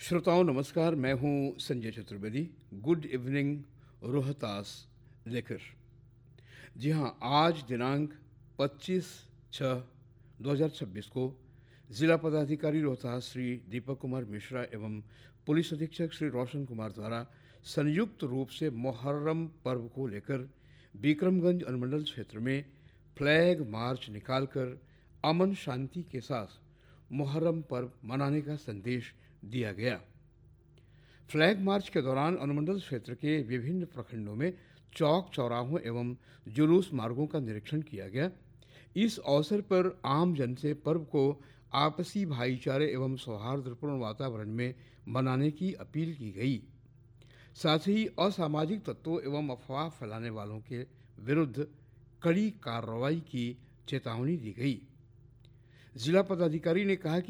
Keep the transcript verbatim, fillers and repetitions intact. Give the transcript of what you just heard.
श्रोताओं नमस्कार, मैं हूं संजय चतुर्वेदी। गुड इवनिंग रोहतास लेकर। जी हां, आज दिनांक पच्चीस छह दो हज़ार छब्बीस को जिला पदाधिकारी रोहतास श्री दीपक कुमार मिश्रा एवं पुलिस अधीक्षक श्री रोशन कुमार द्वारा संयुक्त रूप से मुहर्रम पर्व को लेकर बिक्रमगंज अनुमंडल क्षेत्र में फ्लैग मार्च निकालकर अमन शांति के साथ मुहर्रम पर्व मनाने का संदेश दिया गया। फ्लैग मार्च के दौरान अनुमंडल क्षेत्र के विभिन्न प्रखंडों में चौक चौराहों एवं जुलूस मार्गों का निरीक्षण किया गया। इस अवसर पर आम जन से पर्व को आपसी भाईचारे एवं सौहार्दपूर्ण वातावरण में मनाने की अपील की गई। साथ ही असामाजिक तत्वों एवं अफवाह फैलाने वालों के विरुद्ध कड़ी कार्रवाई की चेतावनी दी गई। जिला पदाधिकारी ने कहा कि